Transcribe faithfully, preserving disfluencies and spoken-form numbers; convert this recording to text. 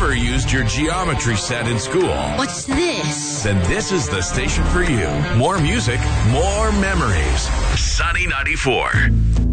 ever used your geometry set in school, What's this? then this is the station for you. More music, more memories. Sunny ninety-four.